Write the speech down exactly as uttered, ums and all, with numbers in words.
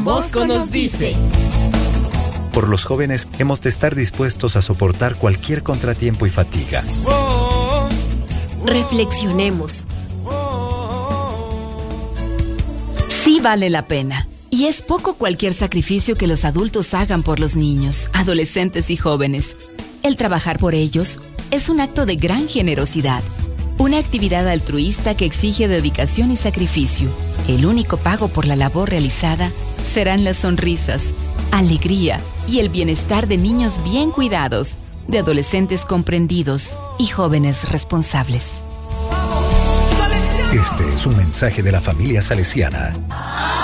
Bosco nos dice. Por los jóvenes hemos de estar dispuestos a soportar cualquier contratiempo y fatiga. Reflexionemos. Sí vale la pena. Y es poco cualquier sacrificio que los adultos hagan por los niños, adolescentes y jóvenes. El trabajar por ellos es un acto de gran generosidad. Una actividad altruista que exige dedicación y sacrificio. El único pago por la labor realizada serán las sonrisas, alegría y el bienestar de niños bien cuidados, de adolescentes comprendidos y jóvenes responsables. Este es un mensaje de la familia salesiana.